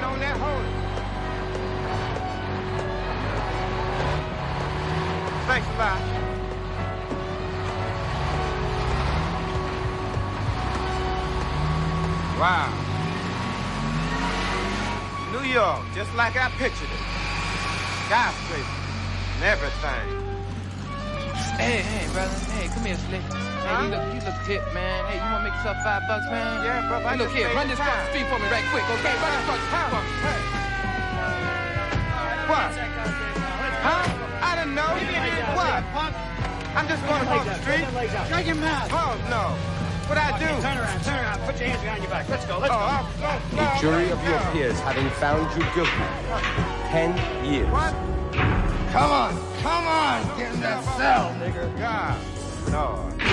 sitting on that hole. Thanks a lot. Wow. New York, just like I pictured it. Skyscrapers and everything. Hey, brother. Hey, come here, Slick. Hey, you look hip, man. Hey, you wanna make yourself $5, man? Yeah, brother. Hey, look here, run this across the street for me right quick, okay? Run this across the street for me. Hey. What? Huh? I didn't know. What? I'm just going across the street. Shut your mouth. Oh, no. What'd I do? Turn around. Put your hands behind your back. Let's go. A jury of your peers having found you guilty. 10 years. What? Come on. Get in that cell, nigger. God, Lord.